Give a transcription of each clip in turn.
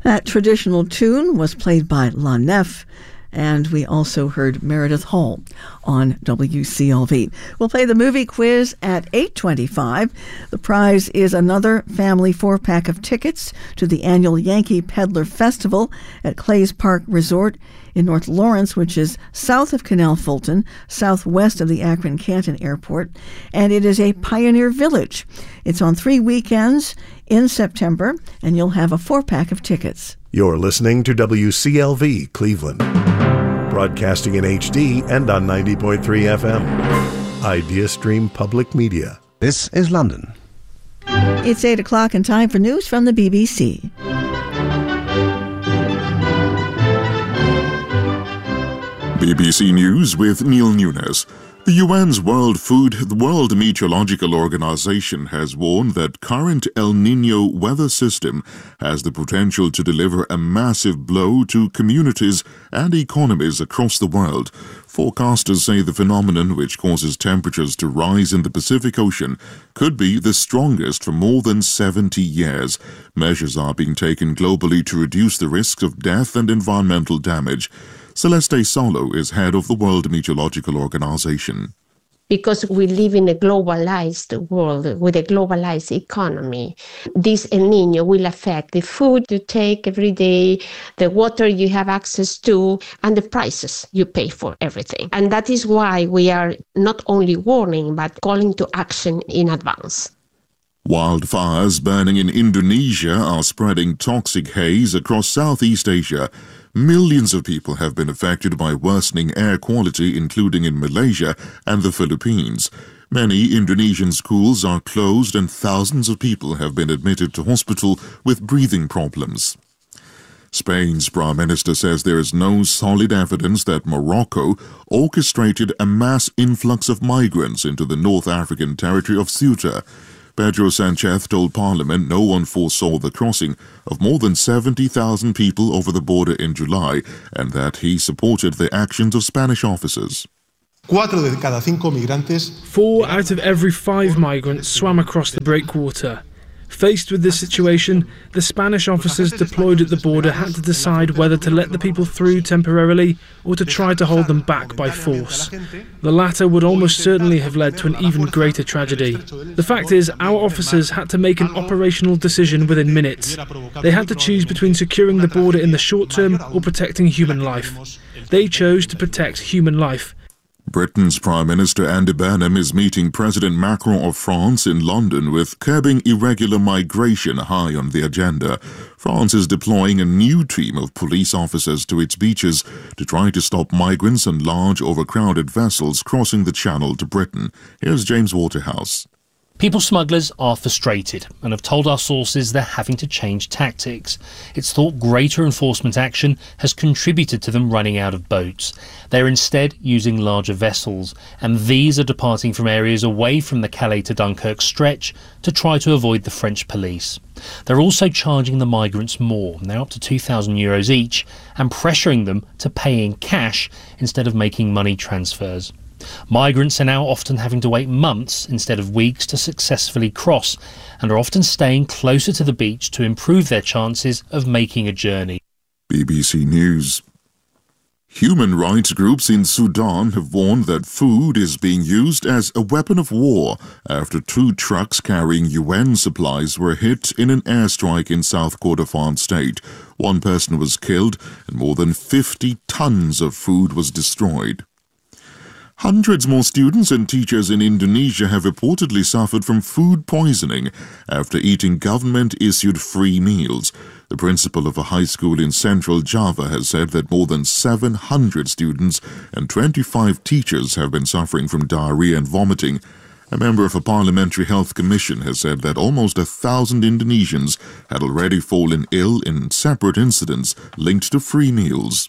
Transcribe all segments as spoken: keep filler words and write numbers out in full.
That traditional tune was played by La Nef, and we also heard Meredith Hall on W C L V. We'll play the movie quiz at eight twenty-five. The prize is another family four-pack of tickets to the annual Yankee Peddler Festival at Clays Park Resort in North Lawrence, which is south of Canal Fulton, southwest of the Akron-Canton Airport, and it is a pioneer village. It's on three weekends in September, and you'll have a four-pack of tickets. You're listening to W C L V Cleveland, broadcasting in H D and on ninety point three F M. IdeaStream Public Media. This is London. It's eight o'clock and time for news from the B B C. B B C News with Neil Nunes. The U N's World Food, the World Meteorological Organization has warned that current El Niño weather system has the potential to deliver a massive blow to communities and economies across the world. Forecasters say the phenomenon, which causes temperatures to rise in the Pacific Ocean, could be the strongest for more than seventy years. Measures are being taken globally to reduce the risks of death and environmental damage. Celeste Solo is head of the World Meteorological Organization. Because we live in a globalized world with a globalized economy, this El Niño will affect the food you take every day, the water you have access to, and the prices you pay for everything. And that is why we are not only warning, but calling to action in advance. Wildfires burning in Indonesia are spreading toxic haze across Southeast Asia. Millions of people have been affected by worsening air quality, including in Malaysia and the Philippines. Many Indonesian schools are closed and thousands of people have been admitted to hospital with breathing problems. Spain's Prime Minister says there is no solid evidence that Morocco orchestrated a mass influx of migrants into the North African territory of Ceuta. Pedro Sanchez told Parliament no one foresaw the crossing of more than seventy thousand people over the border in July and that he supported the actions of Spanish officers. Four out of every five migrants swam across the breakwater. Faced with this situation, the Spanish officers deployed at the border had to decide whether to let the people through temporarily or to try to hold them back by force. The latter would almost certainly have led to an even greater tragedy. The fact is, our officers had to make an operational decision within minutes. They had to choose between securing the border in the short term or protecting human life. They chose to protect human life. Britain's Prime Minister Andy Burnham is meeting President Macron of France in London with curbing irregular migration high on the agenda. France is deploying a new team of police officers to its beaches to try to stop migrants and large overcrowded vessels crossing the Channel to Britain. Here's James Waterhouse. People smugglers are frustrated and have told our sources they're having to change tactics. It's thought greater enforcement action has contributed to them running out of boats. They're instead using larger vessels, and these are departing from areas away from the Calais to Dunkirk stretch to try to avoid the French police. They're also charging the migrants more, now up to two thousand euros each, and pressuring them to pay in cash instead of making money transfers. Migrants are now often having to wait months instead of weeks to successfully cross and are often staying closer to the beach to improve their chances of making a journey. B B C News. Human rights groups in Sudan have warned that food is being used as a weapon of war after two trucks carrying U N supplies were hit in an airstrike in South Kordofan state. One person was killed and more than fifty tons of food was destroyed. Hundreds more students and teachers in Indonesia have reportedly suffered from food poisoning after eating government-issued free meals. The principal of a high school in central Java has said that more than seven hundred students and twenty-five teachers have been suffering from diarrhea and vomiting. A member of a parliamentary health commission has said that almost a thousand Indonesians had already fallen ill in separate incidents linked to free meals.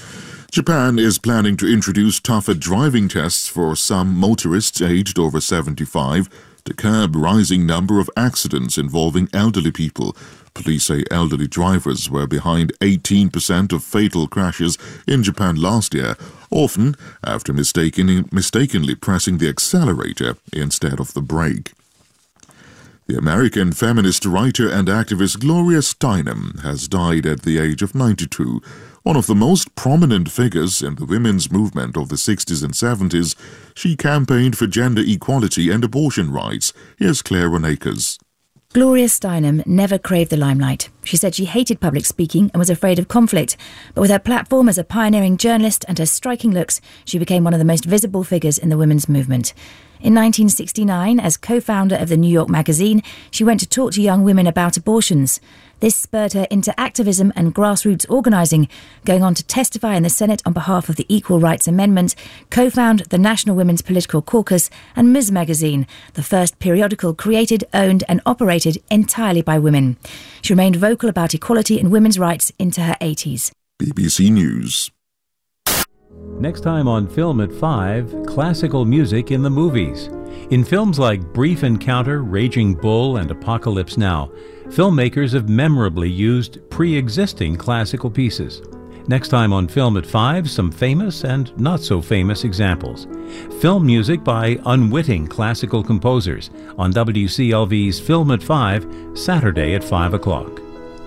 Japan is planning to introduce tougher driving tests for some motorists aged over seventy-five to curb rising number of accidents involving elderly people. Police say elderly drivers were behind eighteen percent of fatal crashes in Japan last year, often after mistakenly, mistakenly pressing the accelerator instead of the brake. The American feminist writer and activist Gloria Steinem has died at the age of ninety-two. One of the most prominent figures in the women's movement of the sixties and seventies, she campaigned for gender equality and abortion rights. Here's Claire Ronakers. Gloria Steinem never craved the limelight. She said she hated public speaking and was afraid of conflict. But with her platform as a pioneering journalist and her striking looks, she became one of the most visible figures in the women's movement. In nineteen sixty-nine, as co-founder of the New York Magazine, she went to talk to young women about abortions. This spurred her into activism and grassroots organising, going on to testify in the Senate on behalf of the Equal Rights Amendment, co-found the National Women's Political Caucus and Ms Magazine, the first periodical created, owned and operated entirely by women. She remained vocal about equality and women's rights into her eighties. B B C News. Next time on Film at five, classical music in the movies. In films like Brief Encounter, Raging Bull, and Apocalypse Now, filmmakers have memorably used pre-existing classical pieces. Next time on Film at five, some famous and not so famous examples. Film music by unwitting classical composers on W C L V's Film at five, Saturday at five o'clock.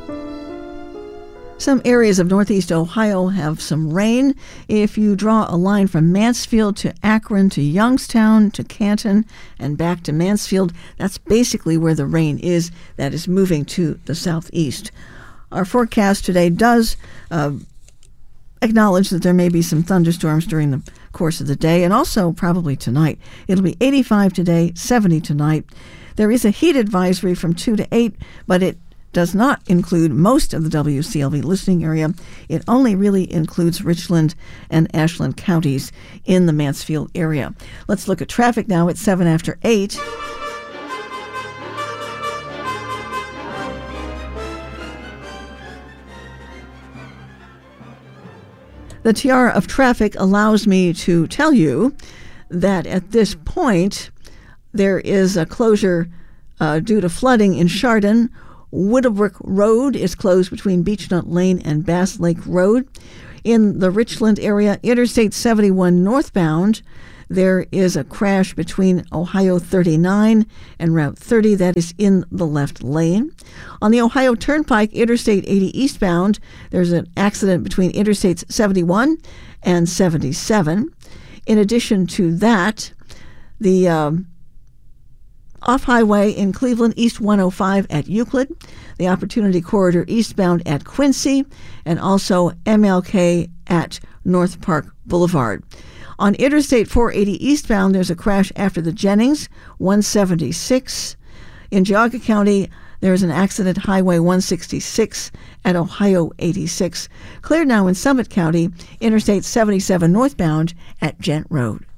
Some areas of northeast Ohio have some rain. If you draw a line from Mansfield to Akron to Youngstown to Canton and back to Mansfield, that's basically where the rain is that is moving to the southeast. Our forecast today does uh, acknowledge that there may be some thunderstorms during the course of the day and also probably tonight. It'll be eighty-five today, seventy tonight. There is a heat advisory from two to eight, but it does not include most of the W C L V listening area. It only really includes Richland and Ashland counties in the Mansfield area. Let's look at traffic now at seven after eight. The tiara of traffic allows me to tell you that at this point there is a closure uh, due to flooding in Chardon. Widowbrook Road is closed between Beechnut Lane and Bass Lake Road. In the Richland area, Interstate seventy-one northbound, there is a crash between Ohio thirty-nine and Route thirty that is in the left lane. On the Ohio Turnpike, Interstate eighty eastbound, there's an accident between Interstates seventy-one and seventy-seven. In addition to that, the um, off-highway in Cleveland, East one oh five at Euclid, the Opportunity Corridor eastbound at Quincy, and also M L K at North Park Boulevard. On Interstate four eighty eastbound, there's a crash after the Jennings, one seventy-six. In Geauga County, there's an accident, Highway one sixty-six at Ohio eighty-six. Clear now in Summit County, Interstate seventy-seven northbound at Gent Road.